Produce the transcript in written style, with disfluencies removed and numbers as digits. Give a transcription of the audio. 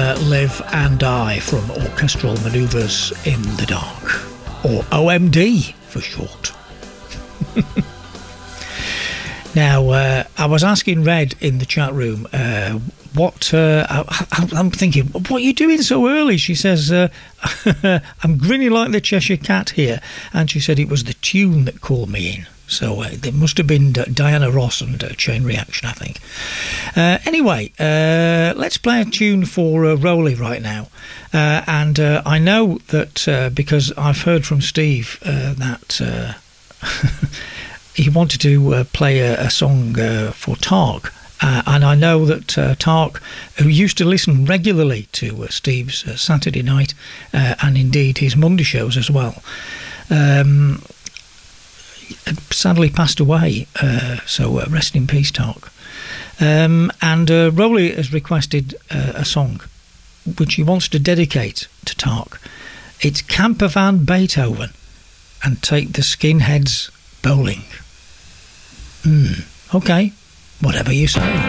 Live and Die from Orchestral Manoeuvres in the Dark, or OMD for short. Now, I was asking Red in the chat room what I'm thinking, what are you doing so early? She says, I'm grinning like the Cheshire Cat here. And she said it was the tune that called me in. So there must have been Diana Ross and Chain Reaction, I think. Anyway, let's play a tune for Rowley right now. And I know that because I've heard from Steve that he wanted to play a song for Tark. And I know that Tark, who used to listen regularly to Steve's Saturday night and indeed his Monday shows as well, sadly passed away, so rest in peace, Tark. And Rowley has requested a song which he wants to dedicate to Tark. It's Camper Van Beethoven and Take the Skinheads Bowling. Okay, whatever you say.